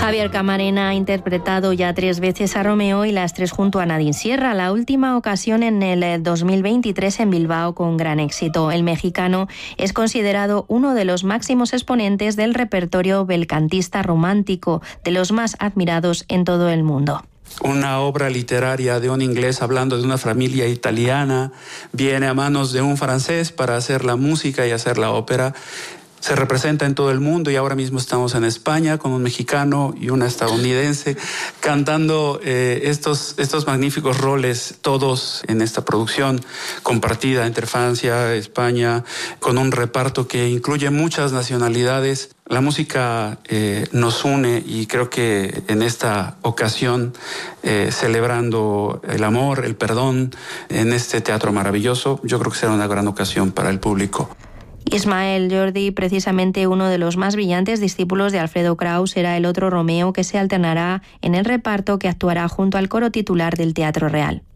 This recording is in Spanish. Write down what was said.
Javier Camarena ha interpretado ya 3 veces a Romeo y las 3 junto a Nadine Sierra, la última ocasión en el 2023 en Bilbao con gran éxito. El mexicano es considerado uno de los máximos exponentes del repertorio belcantista romántico, de los más admirados en todo el mundo. Una obra literaria de un inglés hablando de una familia italiana viene a manos de un francés para hacer la música y hacer la ópera. Se representa en todo el mundo y ahora mismo estamos en España con un mexicano y una estadounidense cantando estos magníficos roles, todos en esta producción compartida entre Francia, España, con un reparto que incluye muchas nacionalidades. La música nos une y creo que en esta ocasión, celebrando el amor, el perdón, en este teatro maravilloso, yo creo que será una gran ocasión para el público. Ismael Jordi, precisamente uno de los más brillantes discípulos de Alfredo Kraus, será el otro Romeo que se alternará en el reparto que actuará junto al coro titular del Teatro Real.